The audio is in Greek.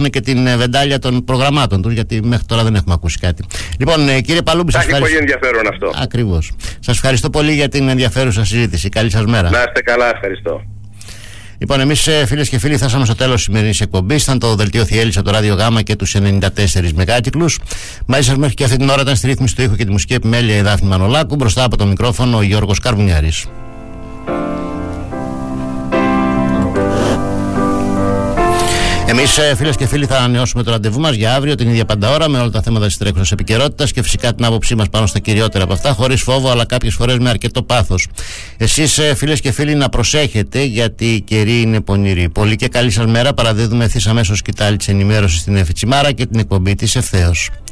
δώσουν και την βεντάλια των προγραμμάτων τους, γιατί μέχρι τώρα δεν έχουμε ακούσει κάτι. Λοιπόν, κύριε Παλούμπη, σας ευχαριστώ. Έχει πολύ ενδιαφέρον αυτό. Ακριβώς. Σας ευχαριστώ πολύ για την ενδιαφέρουσα συζήτηση. Καλή σας μέρα. Να είστε καλά, ευχαριστώ. Λοιπόν, εμείς φίλες και φίλοι φτάσαμε στο τέλος της σημερινής εκπομπής. Ήταν το δελτίο Θιέλης από το Ράδιο Γάμα και τους 94 μεγάκυκλους. Μαζί σας μέχρι και αυτή την ώρα ήταν στη ρύθμιση του ήχου και τη μουσική επιμέλεια η Δάφνη Μανολάκου. Μπροστά από το μικρόφωνο ο Γιώργος Καρβουνιάρης. Εμείς φίλες και φίλοι θα ανανεώσουμε το ραντεβού μας για αύριο την ίδια πανταώρα με όλα τα θέματα της τρέχουσας επικαιρότητας και φυσικά την άποψή μας πάνω στα κυριότερα από αυτά, χωρίς φόβο αλλά κάποιες φορές με αρκετό πάθος. Εσείς φίλες και φίλοι να προσέχετε, γιατί η καιρή είναι πονηρή. Πολύ και καλή σας μέρα. Παραδίδουμε ευθύς αμέσως σκητάλη της ενημέρωσης στην Εφητσιμάρα και την εκπομπή της ευθέως.